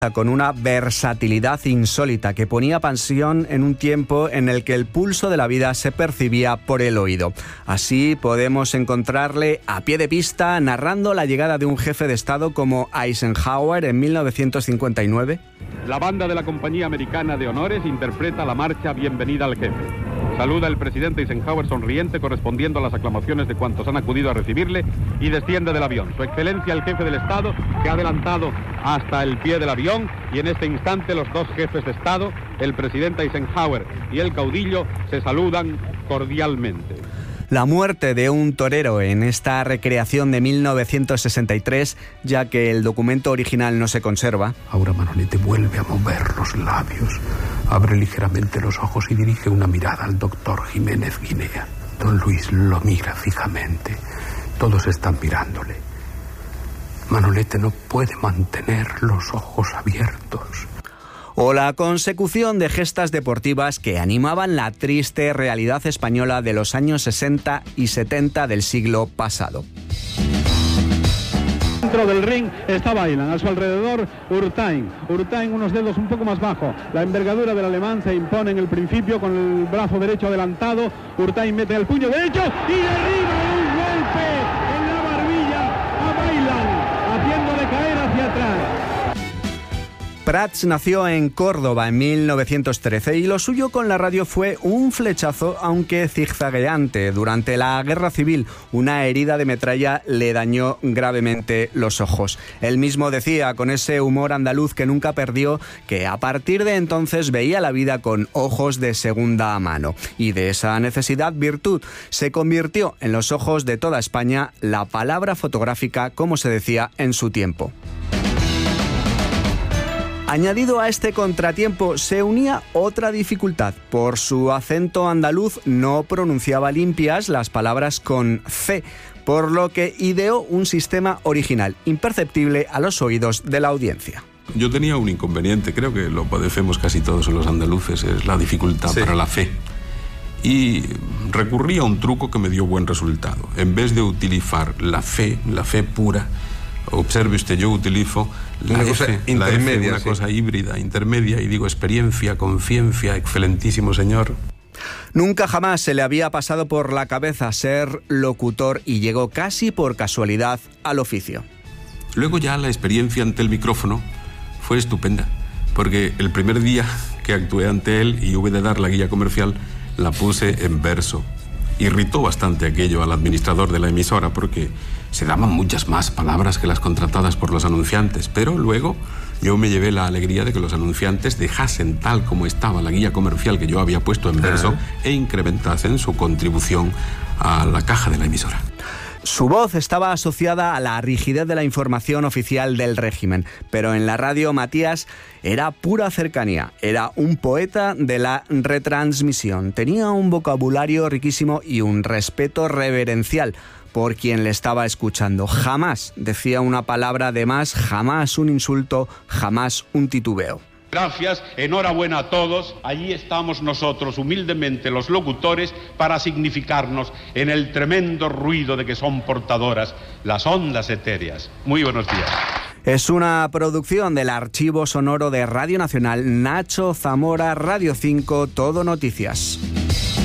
con una versatilidad insólita que ponía pasión en un tiempo en el que el pulso de la vida se percibía por el oído. Así podemos encontrarle a pie de pista narrando la llegada de un jefe de Estado como Eisenhower en 1959. La banda de la Compañía Americana de Honores interpreta la marcha Bienvenida al Jefe. Saluda el presidente Eisenhower sonriente, correspondiendo a las aclamaciones de cuantos han acudido a recibirle, y desciende del avión. Su excelencia el jefe del Estado, que ha adelantado hasta el pie del avión, y en este instante los dos jefes de Estado, el presidente Eisenhower y el caudillo, se saludan cordialmente. La muerte de un torero en esta recreación de 1963, ya que el documento original no se conserva. Ahora Manolete vuelve a mover los labios, abre ligeramente los ojos y dirige una mirada al doctor Jiménez Guinea. Don Luis lo mira fijamente. Todos están mirándole. Manolete no puede mantener los ojos abiertos. O la consecución de gestas deportivas que animaban la triste realidad española de los años 60 y 70 del siglo pasado. Dentro del ring está Bailan, a su alrededor Urtain unos dedos un poco más bajo. La envergadura del alemán se impone en el principio con el brazo derecho adelantado. Urtain mete el puño derecho y derriba un golpe en la barbilla a Bailan, haciéndole caer hacia atrás. Prats nació en Córdoba en 1913 y lo suyo con la radio fue un flechazo, aunque zigzagueante. Durante la Guerra Civil, una herida de metralla le dañó gravemente los ojos. Él mismo decía, con ese humor andaluz que nunca perdió, que a partir de entonces veía la vida con ojos de segunda mano. Y de esa necesidad, virtud, se convirtió en los ojos de toda España la palabra fotográfica, como se decía en su tiempo. Añadido a este contratiempo se unía otra dificultad. Por su acento andaluz no pronunciaba limpias las palabras con C, por lo que ideó un sistema original, imperceptible a los oídos de la audiencia. Yo tenía un inconveniente, creo que lo padecemos casi todos los andaluces, es la dificultad para la fe. Y recurrí a un truco que me dio buen resultado. En vez de utilizar la fe pura, observe usted, yo utilizo la F, una cosa híbrida, intermedia, y digo experiencia, conciencia, excelentísimo señor. Nunca jamás se le había pasado por la cabeza ser locutor y llegó casi por casualidad al oficio. Luego ya la experiencia ante el micrófono fue estupenda, porque el primer día que actué ante él y hube de dar la guía comercial, la puse en verso. Irritó bastante aquello al administrador de la emisora porque se daban muchas más palabras que las contratadas por los anunciantes, pero luego yo me llevé la alegría de que los anunciantes dejasen tal como estaba la guía comercial que yo había puesto en verso e incrementasen su contribución a la caja de la emisora. Su voz estaba asociada a la rigidez de la información oficial del régimen, pero en la radio Matías era pura cercanía, era un poeta de la retransmisión, tenía un vocabulario riquísimo y un respeto reverencial por quien le estaba escuchando. Jamás decía una palabra de más, jamás un insulto, jamás un titubeo. Gracias, enhorabuena a todos. Allí estamos nosotros, humildemente los locutores, para significarnos en el tremendo ruido de que son portadoras las ondas etéreas. Muy buenos días. Es una producción del Archivo Sonoro de Radio Nacional, Nacho Zamora, Radio 5, Todo Noticias.